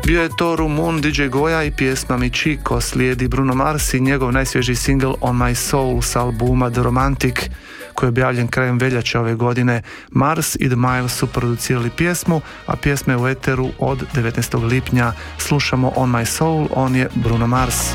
Bio je to Rumun DJ Goja i pjesma Mi Chico. Slijedi Bruno Mars i njegov najsvježiji single On My Soul s albuma The Romantic koji je objavljen krajem veljače ove godine. Mars i The Miles su producirali pjesmu, a pjesma je u eteru od 19. lipnja. Slušamo On My Soul, on je Bruno Mars.